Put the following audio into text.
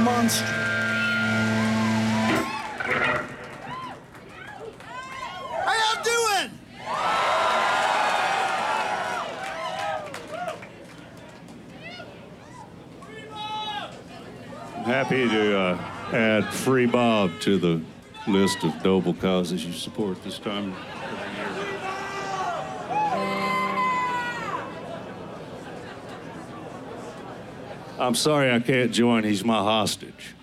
monster. How y'all doing? I'm happy to add Free Bob to the list of noble causes you support this time of the year. I'm sorry I can't join. He's my hostage.